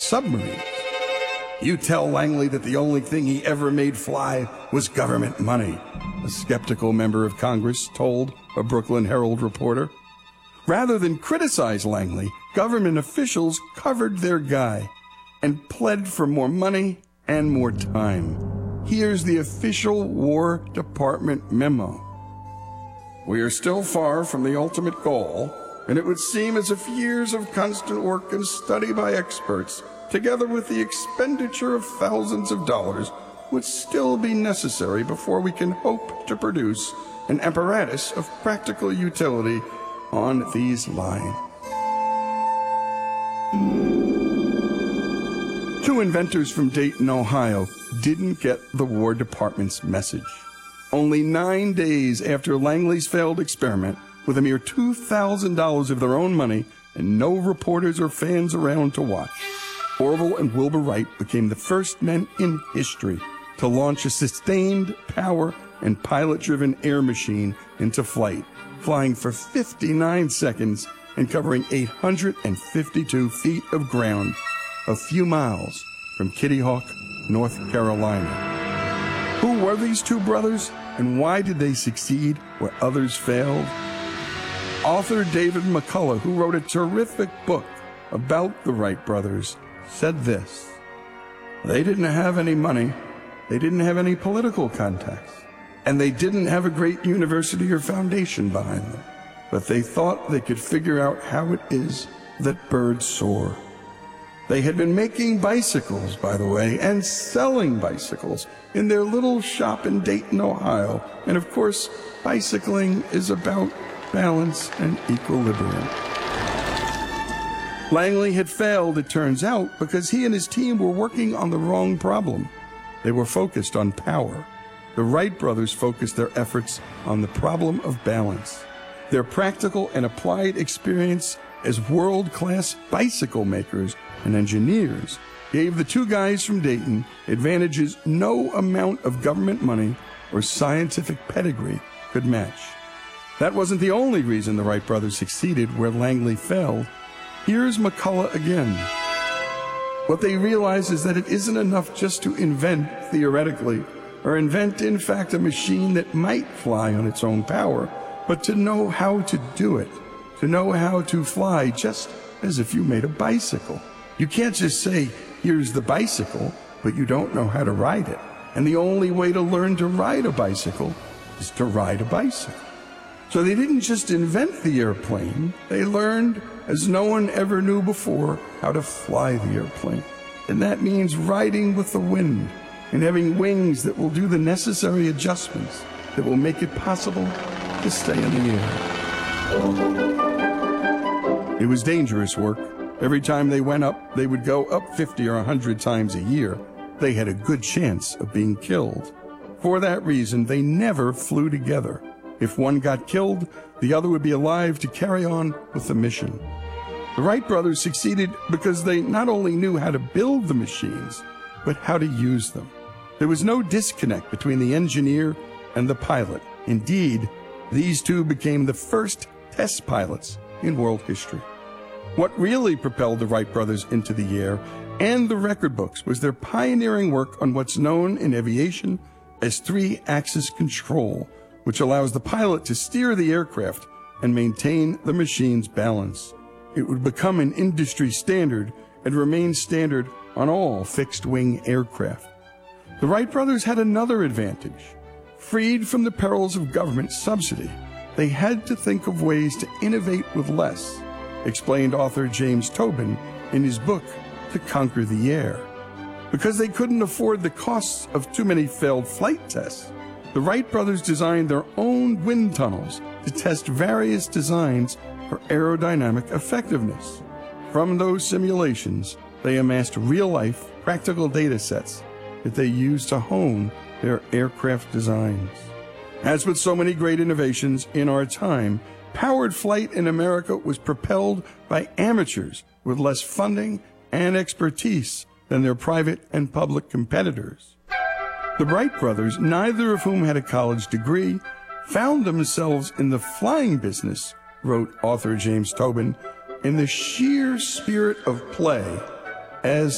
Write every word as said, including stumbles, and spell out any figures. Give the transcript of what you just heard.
submarines. You tell Langley that the only thing he ever made fly was government money, a skeptical member of Congress told a Brooklyn Herald reporter. Rather than criticize Langley, government officials covered their guy and pled for more money and more time. Here's the official War Department memo. We are still far from the ultimate goal, and it would seem as if years of constant work and study by experts, together with the expenditure of thousands of dollars, would still be necessary before we can hope to produce an apparatus of practical utility on these lines. Two inventors from Dayton, Ohio, didn't get the War Department's message. Only nine days after Langley's failed experiment, with a mere two thousand dollars of their own money and no reporters or fans around to watch, Orville and Wilbur Wright became the first men in history to launch a sustained power and pilot-driven air machine into flight, flying for fifty-nine seconds and covering eight hundred fifty-two feet of ground, a few miles from Kitty Hawk, North Carolina. Who were these two brothers, and why did they succeed where others failed? Author David McCullough, who wrote a terrific book about the Wright brothers, said this: they didn't have any money, they didn't have any political contacts, and they didn't have a great university or foundation behind them, but they thought they could figure out how it is that birds soar. They had been making bicycles, by the way, and selling bicycles in their little shop in Dayton, Ohio. And of course, bicycling is about balance and equilibrium. Langley had failed, it turns out, because he and his team were working on the wrong problem. They were focused on power. The Wright brothers focused their efforts on the problem of balance. Their practical and applied experience as world-class bicycle makers and engineers gave the two guys from Dayton advantages no amount of government money or scientific pedigree could match. That wasn't the only reason the Wright brothers succeeded where Langley failed. Here's McCullough again. What they realized is that it isn't enough just to invent theoretically, or invent, in fact, a machine that might fly on its own power, but to know how to do it, to know how to fly just as if you made a bicycle. You can't just say, here's the bicycle, but you don't know how to ride it. And the only way to learn to ride a bicycle is to ride a bicycle. So they didn't just invent the airplane, they learned, as no one ever knew before, how to fly the airplane. And that means riding with the wind and having wings that will do the necessary adjustments that will make it possible to stay in the air. It was dangerous work. Every time they went up, they would go up fifty or one hundred times a year. They had a good chance of being killed. For that reason, they never flew together. If one got killed, the other would be alive to carry on with the mission. The Wright brothers succeeded because they not only knew how to build the machines, but how to use them. There was no disconnect between the engineer and the pilot. Indeed, these two became the first test pilots in world history. What really propelled the Wright brothers into the air and the record books was their pioneering work on what's known in aviation as three-axis control, which allows the pilot to steer the aircraft and maintain the machine's balance. It would become an industry standard and remain standard on all fixed-wing aircraft. The Wright brothers had another advantage. Freed from the perils of government subsidy, they had to think of ways to innovate with less, explained author James Tobin in his book, To Conquer the Air. Because they couldn't afford the costs of too many failed flight tests, the Wright brothers designed their own wind tunnels to test various designs for aerodynamic effectiveness. From those simulations, they amassed real-life, practical data sets that they used to hone their aircraft designs. As with so many great innovations in our time, powered flight in America was propelled by amateurs with less funding and expertise than their private and public competitors. The Wright brothers, neither of whom had a college degree, found themselves in the flying business, wrote author James Tobin, in the sheer spirit of play, as